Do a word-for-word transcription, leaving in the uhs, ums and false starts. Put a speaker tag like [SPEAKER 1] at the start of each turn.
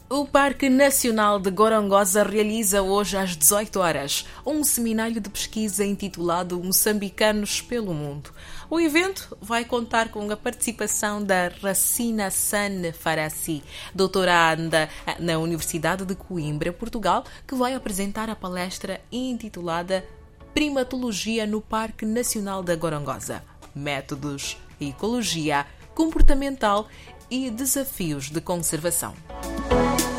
[SPEAKER 1] O Parque Nacional de Gorongosa realiza hoje às dezoito horas um seminário de pesquisa intitulado Moçambicanos pelo Mundo. O evento vai contar com a participação da Racina San Farassi, doutoranda na Universidade de Coimbra, Portugal, que vai apresentar a palestra intitulada Primatologia no Parque Nacional da Gorongosa, Métodos, Ecologia, Comportamental e Desafios de Conservação.